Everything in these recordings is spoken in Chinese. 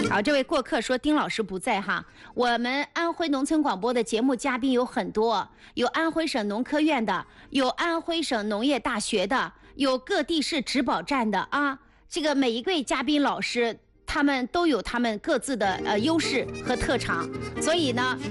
好，这位过客说丁老师不在哈。我们安徽农村广播的节目嘉宾有很多，有安徽省农科院的，有安徽省农业大学的，有各地市植保站的啊。这个每一位嘉宾老师，他们都有他们各自的优势和特长，所以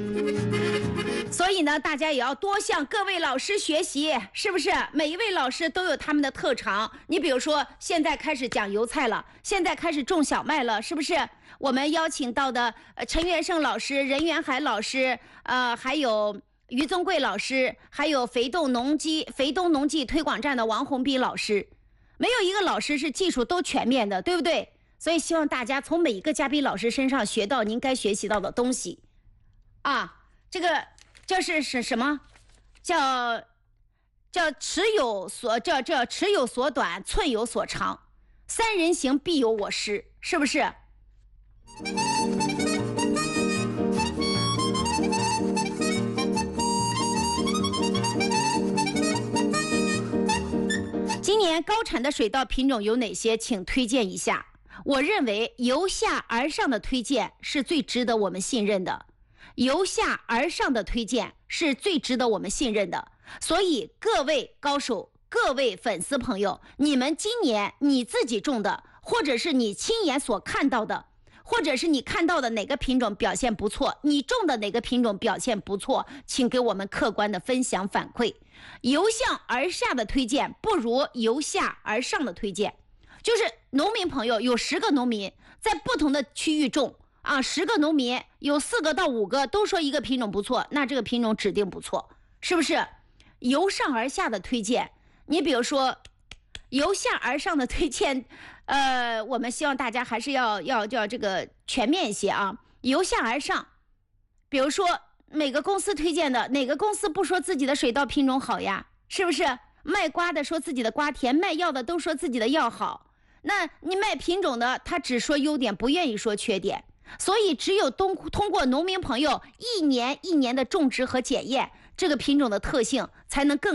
呢，大家也要多向各位老师学习，是不是？每一位老师都有他们的特长。你比如说，现在开始讲油菜了，现在开始种小麦了，是不是？我们邀请到的陈元胜老师、任元海老师，还有于宗贵老师，还有肥东农技推广站的王洪斌老师，没有一个老师是技术都全面的，对不对？所以希望大家从每一个嘉宾老师身上学到您该学习到的东西啊。这个就是什么叫尺有所短，寸有所长，三人行必有我师，是不是？今年高产的水稻品种有哪些？请推荐一下。我认为由下而上的推荐是最值得我们信任的，由下而上的推荐是最值得我们信任的。所以各位高手，各位粉丝朋友，你们今年你自己种的，或者是你亲眼所看到的，或者是你看到的哪个品种表现不错，你种的哪个品种表现不错，请给我们客观的分享反馈。由上而下的推荐不如由下而上的推荐。就是农民朋友有10个农民在不同的区域种啊，10个农民有4个到5个都说一个品种不错，那这个品种指定不错，是不是？由上而下的推荐，你比如说由下而上的推荐，我们希望大家还是要这个全面一些啊。由下而上，比如说每个公司推荐的，哪个公司不说自己的水稻品种好呀？是不是？卖瓜的说自己的瓜甜，卖药的都说自己的药好。那你卖品种的，他只说优点，不愿意说缺点。所以只有通过农民朋友一年一年的种植和检验，这个品种的特性才能更